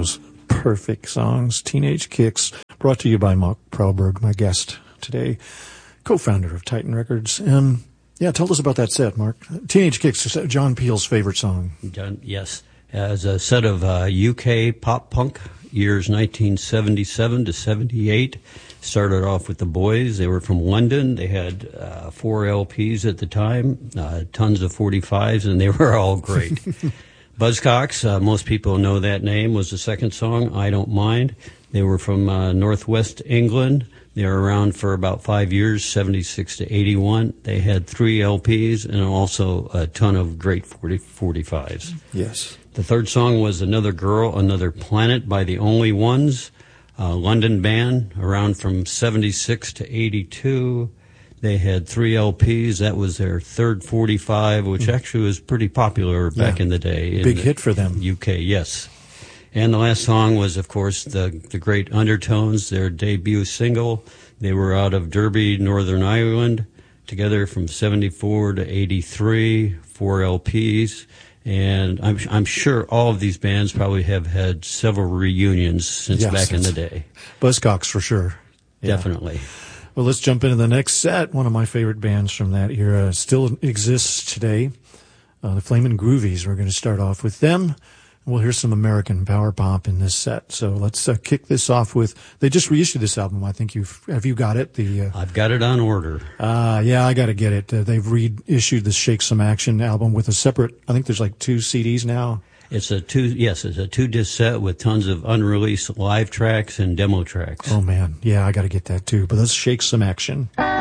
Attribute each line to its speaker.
Speaker 1: those perfect songs. Teenage Kicks, brought to you by Mark Prellberg, my guest today, co-founder of Titan Records. Yeah, tell us about that set, Mark. Teenage Kicks, John Peel's favorite song.
Speaker 2: Yes, as a set of UK pop punk, years 1977 to 78. Started off with the Boys. They were from London. They had 4 LPs at the time, tons of 45s, and they were all great. Buzzcocks, most people know that name, was the second song, I Don't Mind. They were from northwest England. They were around for about 5 years, 76 to 81. They had 3 LPs and also a ton of great 45s.
Speaker 1: Yes.
Speaker 2: The third song was Another Girl, Another Planet by the Only Ones, a London band, around from 76 to 82. They had 3 LPs. That was their third 45, which actually was pretty popular back in the day.
Speaker 1: Big hit for them.
Speaker 2: UK, yes. And the last song was, of course, the great Undertones, their debut single. They were out of Derby, Northern Ireland, together from 74 to 83, 4 LPs. And I'm sure all of these bands probably have had several reunions since back in the day.
Speaker 1: Buzzcocks for sure. Yeah.
Speaker 2: Definitely.
Speaker 1: Well, let's jump into the next set. One of my favorite bands from that era still exists today. The Flamin' Groovies. We're going to start off with them. We'll hear some American power pop in this set. So let's kick this off with, they just reissued this album. I think have you got it?
Speaker 2: I've got it on order.
Speaker 1: Yeah, I got to get it. They've reissued the Shake Some Action album with a separate, I think there's like 2 CDs now.
Speaker 2: It's a 2-disc set with tons of unreleased live tracks and demo tracks.
Speaker 1: Oh man. Yeah, I got to get that too. But let's Shake Some Action.